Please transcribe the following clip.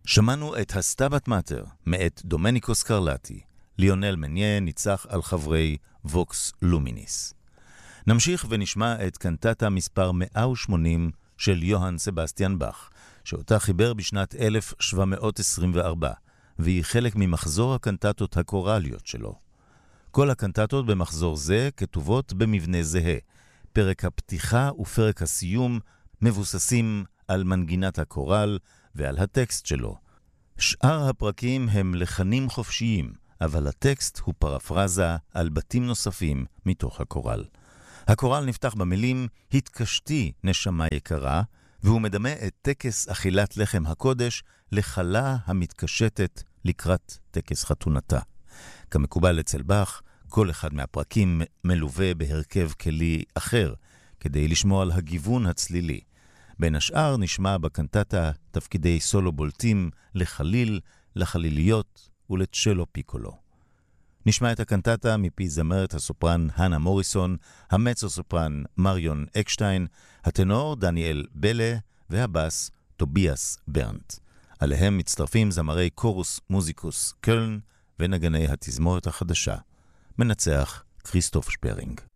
שמענו את הסטאבט מאטר מאת דומניקו סקרלטי. ליונל מניה ניצח על חברי ווקס לומיניס. נמשיך ונשמע את קנטטה מספר 180 של יוהאן סבסטיאן באך, שאותה חיבר בשנת 1724, והיא חלק ממחזור הקנטטות הקורליות שלו. כל הקנטטות במחזור זה כתובות במבנה זהה. פרק הפתיחה ופרק הסיום מבוססים על מנגינת הקורל ועל הטקסט שלו. שאר הפרקים הם לחנים חופשיים, אבל הטקסט הוא פרפרזה על בתים נוספים מתוך הקורל. הקורל נפתח במילים התקשתי נשמה יקרה, והוא מדמה את טקס אכילת לחם הקודש לחלה המתקשטת לקראת טקס חתונתה. כמקובל אצל באך, כל אחד מהפרקים מלווה בהרכב כלי אחר, כדי לשמוע על הגיוון הצלילי. בין השאר נשמע בקנטטה תפקידי סולו בולטים לחליל, לחליליות ולצ'לו פיקולו. נשמע את הקנטטה מפי זמרת הסופרן הנה מוריסון, המצו סופרן מריון אקשטיין, הטנור דניאל בלה והבאס טוביאס ברנט. עליהם מצטרפים זמרי קורוס מוזיקוס קלן ונגני התזמורת החדשה. מנצח כריסטוף שפרינג.